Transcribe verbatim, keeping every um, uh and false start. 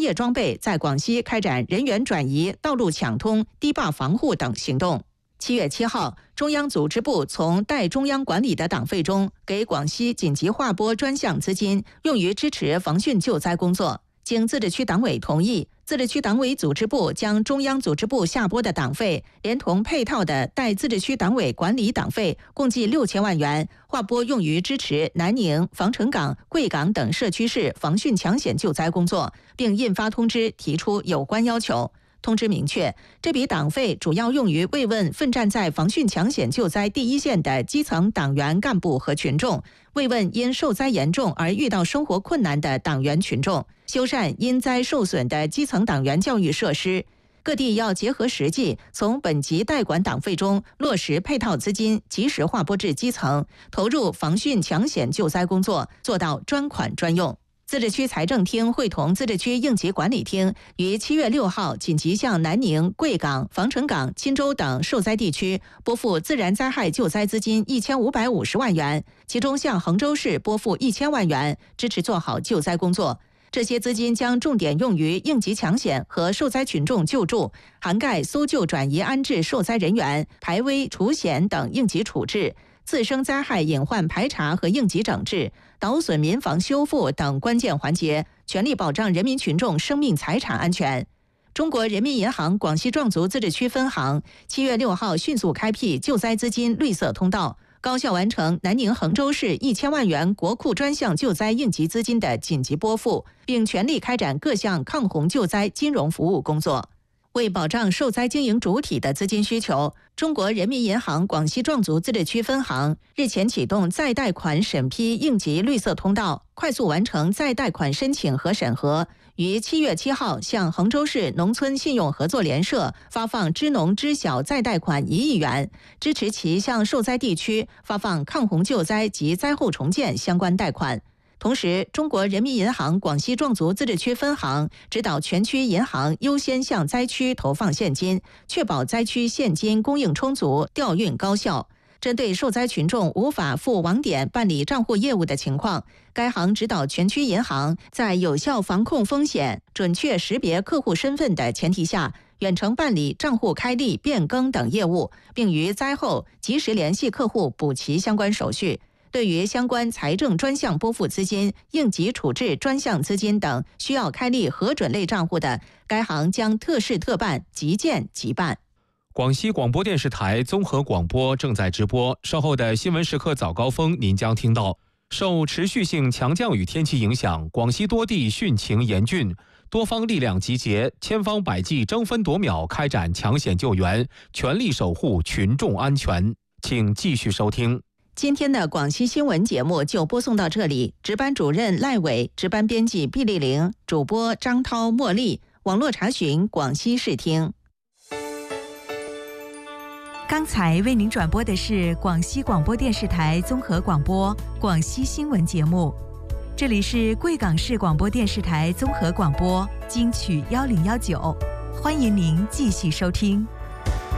业装备在广西开展人员转移、道路抢通、堤坝防护等行动。七月七号，中央组织部从代中央管理的党费中给广西紧急划拨专项资金，用于支持防汛救灾工作。经自治区党委同意，自治区党委组织部将中央组织部下拨的党费，连同配套的代自治区党委管理党费，共计六千万元，划拨用于支持南宁、防城港、贵港等社区市防汛抢险救灾工作，并印发通知提出有关要求。通知明确，这笔党费主要用于慰问奋战在防汛抢险救灾第一线的基层党员干部和群众，慰问因受灾严重而遇到生活困难的党员群众，修缮因灾受损的基层党员教育设施。各地要结合实际，从本级代管党费中落实配套资金，及时划拨至基层，投入防汛抢险救灾工作，做到专款专用。自治区财政厅会同自治区应急管理厅于七月六号紧急向南宁、贵港、防城港、钦州等受灾地区拨付自然灾害救灾资金一千五百五十万元，其中向衡州市拨付一千万元，支持做好救灾工作。这些资金将重点用于应急抢险和受灾群众救助，涵盖搜救、转移、安置受灾人员、排危除险等应急处置。自生灾害隐患排查和应急整治、倒损民房修复等关键环节，全力保障人民群众生命财产安全。中国人民银行广西壮族自治区分行七月六号迅速开辟救灾资金绿色通道，高效完成南宁衡州市一千万元国库专项救灾应急资金的紧急拨付，并全力开展各项抗洪救灾金融服务工作。为保障受灾经营主体的资金需求，中国人民银行广西壮族自治区分行日前启动再贷款审批应急绿色通道，快速完成再贷款申请和审核，于七月七号向衡州市农村信用合作联社发放支农支小再贷款一亿元，支持其向受灾地区发放抗洪救灾及灾后重建相关贷款。同时，中国人民银行广西壮族自治区分行指导全区银行优先向灾区投放现金，确保灾区现金供应充足、调运高效。针对受灾群众无法赴网点办理账户业务的情况，该行指导全区银行在有效防控风险、准确识别客户身份的前提下，远程办理账户开立、变更等业务，并于灾后及时联系客户补齐相关手续。对于相关财政专项拨付资金、应急处置专项资金等需要开立核准类账户的，该行将特事特办，即见即办。 广西广播电视台综合广播正在直播，稍后的新闻时刻早高峰您将听到，受持续性强降雨天气影响，广西多地汛情严峻，多方力量集结，千方百计争分夺秒开展抢险救援，全力守护群众安全。请继续收听。 今天的广西新闻节目就播送到这里，值班主任赖伟，值班编辑毕丽玲，主播张涛、茉莉，网络查询广西视听。 刚才为您转播的是广西广播电视台综合广播广西新闻节目，这里是贵港市广播电视台综合广播金曲一零一九，欢迎您继续收听。